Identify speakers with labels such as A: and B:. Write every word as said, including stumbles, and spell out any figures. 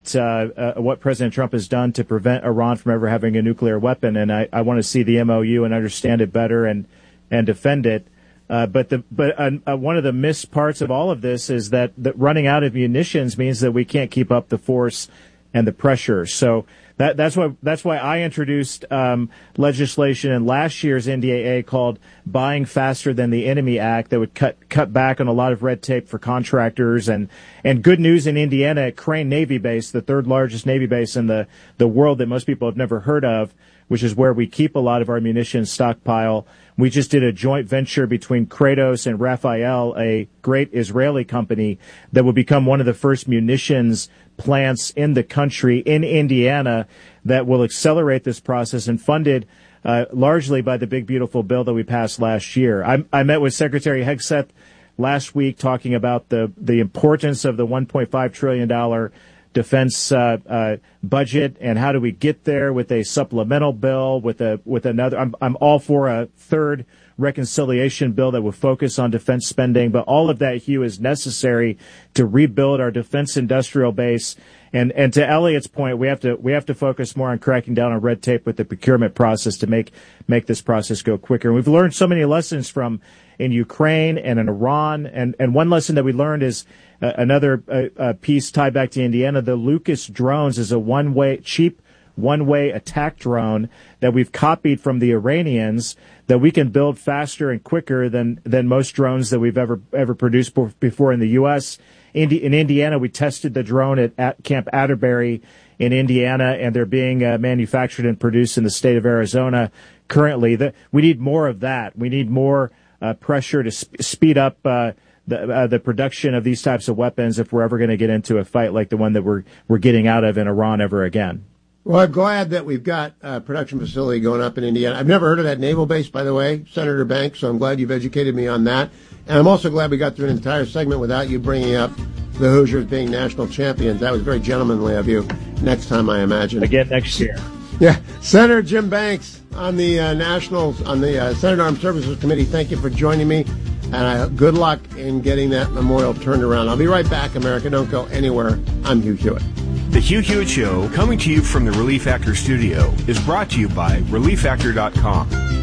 A: what uh, uh, what President Trump has done to prevent Iran from ever having a nuclear weapon, and I, I want to see the M O U and understand it better and and defend it. Uh, but the but uh, uh, one of the missed parts of all of this is that, that running out of munitions means that we can't keep up the force and the pressure. So that that's why that's why I introduced um, legislation in last year's N D A A called Buying Faster Than the Enemy Act that would cut cut back on a lot of red tape for contractors. And and good news in Indiana at Crane Navy Base, the third largest Navy base in the, the world that most people have never heard of, which is where we keep a lot of our munitions stockpile. We just did a joint venture between Kratos and Rafael, a great Israeli company that will become one of the first munitions plants in the country in Indiana that will accelerate this process, and funded uh, largely by the big, beautiful bill that we passed last year. I, I met with Secretary Hegseth last week talking about the, the importance of the one point five trillion dollars defense uh, uh, budget, and how do we get there with a supplemental bill, with a with another. I'm I'm all for a third reconciliation bill that will focus on defense spending, but all of that, Hugh, is necessary to rebuild our defense industrial base. And and to Elliot's point, we have to we have to focus more on cracking down on red tape with the procurement process to make make this process go quicker. And we've learned so many lessons from in Ukraine and in Iran, and and one lesson that we learned is uh, another uh, uh, piece tied back to Indiana. The Lucas drones is a one way cheap one way attack drone that we've copied from the Iranians, that we can build faster and quicker than than most drones that we've ever ever produced before in the U S In Indiana, we tested the drone at, at Camp Atterbury in Indiana, and they're being uh, manufactured and produced in the state of Arizona currently. The, we need more of that. We need more uh, pressure to sp- speed up uh, the, uh, the production of these types of weapons if we're ever going to get into a fight like the one that we're we're getting out of in Iran ever again.
B: Well, I'm glad that we've got a production facility going up in Indiana. I've never heard of that naval base, by the way, Senator Banks, so I'm glad you've educated me on that. And I'm also glad we got through an entire segment without you bringing up the Hoosiers being national champions. That was very gentlemanly of you. Next time, I imagine.
A: Again next year.
B: Yeah. Senator Jim Banks on the uh, Nationals, on the uh, Senate Armed Services Committee, thank you for joining me. And uh, good luck in getting that memorial turned around. I'll be right back, America. Don't go anywhere. I'm Hugh Hewitt.
C: The Hugh Hewitt Show, coming to you from the Relief Factor studio, is brought to you by relief factor dot com.